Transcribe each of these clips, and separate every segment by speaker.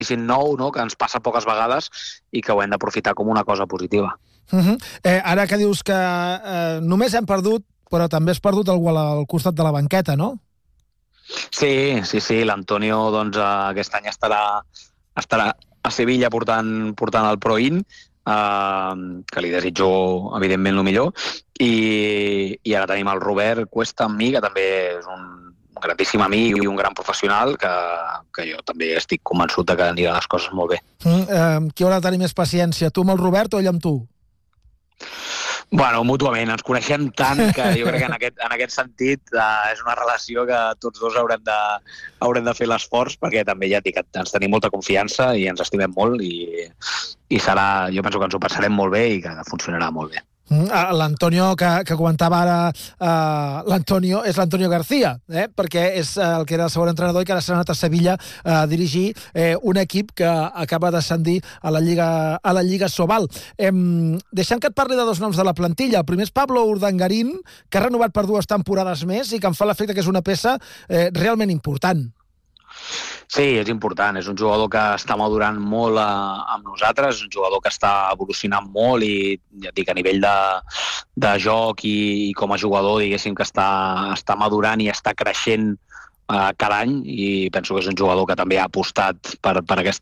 Speaker 1: diguéssim, nou, no? Que ens passa poques vegades i que ho hem d'aprofitar com una cosa positiva.
Speaker 2: Ara que dius que només hem perdut, però també has perdut algú al costat de la banqueta, no?
Speaker 1: Sí, l'Antonio doncs, aquest any estarà a Sevilla portant el Pro-In, que li desitjo evidentment el millor, i ara tenim el Robert Cuesta amb mi, que també és un grandíssim amic i un gran professional, que jo també estic convençut que aniran les coses molt bé.
Speaker 2: Qui haurà de tenir més paciència, tu amb el Robert o ell amb tu?
Speaker 1: Bueno, mútuament, ens coneixem tant que jo crec que en aquest sentit és una relació que tots dos haurem de fer l'esforç, perquè també ja dic que ens tenim molta confiança i ens estimem molt i serà, jo penso que ens ho passarem molt bé i que funcionarà molt bé.
Speaker 2: L'Antonio que comentava ara, l'Antonio és l'Antonio García, perquè és el que era el segon entrenador i que ara s'ha anat a Sevilla a dirigir un equip que acaba d'ascendir a la Lliga Sobal. Deixant que et parli de dos noms de la plantilla. El primer és Pablo Urdangarín, que ha renovat per 2 temporades més i que em fa l'efecte que és una peça realment important.
Speaker 1: Sí, és important. És un jugador que està madurant molt amb nosaltres, és un jugador que està evolucionant molt i ja et dic, a nivell de joc i com a jugador, diguéssim, que està madurant i està creixent cada any, i penso que és un jugador que també ha apostat per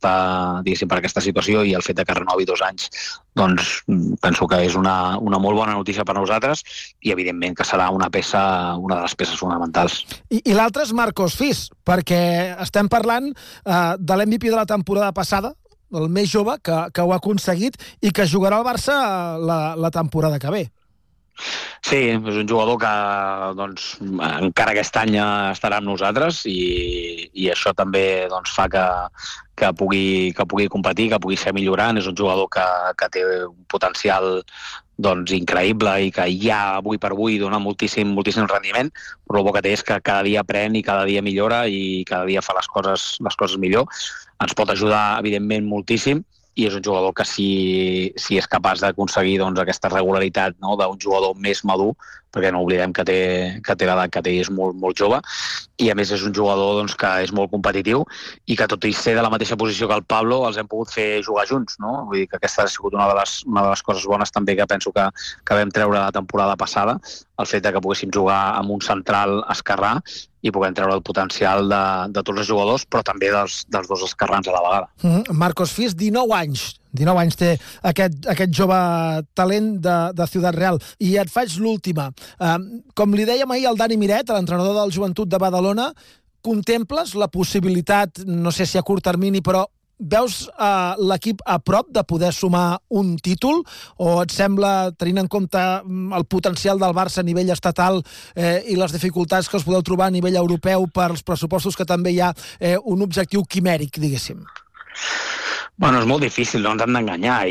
Speaker 1: aquesta situació, i el fet que renovi 2 anys doncs penso que és una molt bona notícia per nosaltres i evidentment que serà una de les peces fonamentals.
Speaker 2: I l'altre és Marcos Fis, perquè estem parlant de l'MVP de la temporada passada, el més jove que ho ha aconseguit i que jugarà al Barça la temporada que ve.
Speaker 1: Sí, és un jugador que doncs, encara aquest any estarà amb nosaltres i això també doncs, fa que pugui competir, que pugui ser millorant. És un jugador que té un potencial doncs, increïble i que ja avui per avui dona moltíssim rendiment, però el bo que té és que cada dia aprèn i cada dia millora i cada dia fa les coses millor. Ens pot ajudar, evidentment, moltíssim, i és un jugador que si és capaç d'aconseguir doncs, aquesta regularitat, no?, d'un jugador més madur, perquè no oblidem que té l'edat que té i és molt, molt jove, i a més és un jugador doncs, que és molt competitiu i que tot i ser de la mateixa posició que el Pablo els hem pogut fer jugar junts, no? Vull dir que aquesta ha sigut una de les coses bones també que penso que vam treure la temporada passada, el fet que poguéssim jugar amb un central esquerrà i puguem treure el potencial de tots els jugadors, però també dels dos esquerrans a la vegada.
Speaker 2: Marcos Fis, 19 anys té aquest jove talent de Ciutat Real. I et faig l'última. Com li dèiem ahir al Dani Miret, l'entrenador del Joventut de Badalona, contemples la possibilitat, no sé si a curt termini, però veus l'equip a prop de poder sumar un títol, o et sembla, tenint en compte el potencial del Barça a nivell estatal i les dificultats que us podeu trobar a nivell europeu per als pressupostos, que també hi ha un objectiu quimèric, diguéssim?
Speaker 1: Bueno, és molt difícil, no ens hem d'enganyar,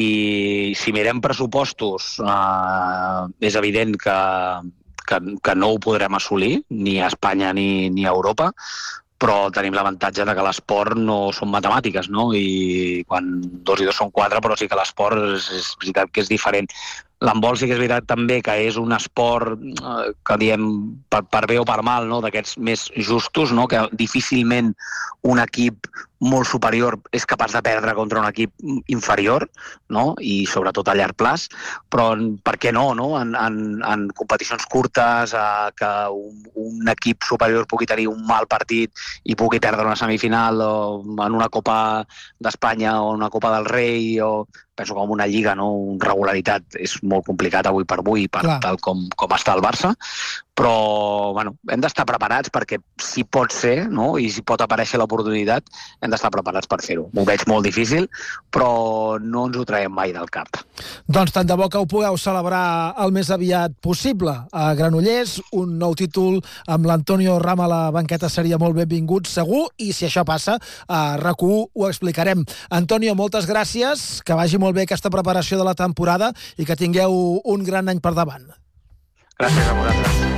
Speaker 1: i si mirem pressupostos és evident que no ho podrem assolir, ni a Espanya ni a Europa, però tenim l'avantatge que l'esport no són matemàtiques, no? I quan 2 i 2 són 4, però sí que l'esport és veritat que és diferent. L'handbol sí que és veritat també que és un esport que diem per bé o per mal, no?, d'aquests més justos, no?, que difícilment un equip molt superior és capaç de perdre contra un equip inferior, no?, i sobretot a llarg plaç, però per què no, no? En competicions curtes, que un equip superior pugui tenir un mal partit i pugui perdre una semifinal, o en una Copa d'Espanya o una Copa del Rei, o penso que en una lliga, no, una regularitat és molt complicat avui per avui, tal com està el Barça, però bueno, hem d'estar preparats perquè si pot ser, no?, i si pot aparèixer l'oportunitat, hem d'estar preparats per fer-ho. M'ho veig molt difícil, però no ens ho traiem mai del cap.
Speaker 2: Doncs tant de bo que ho pugueu celebrar el més aviat possible. A Granollers, un nou títol amb l'Antonio Rama a la banqueta seria molt benvingut, segur, i si això passa, a RAC1 ho explicarem. Antonio, moltes gràcies, que vagi molt bé aquesta preparació de la temporada i que tingueu un gran any per davant.
Speaker 1: Gràcies a vosaltres.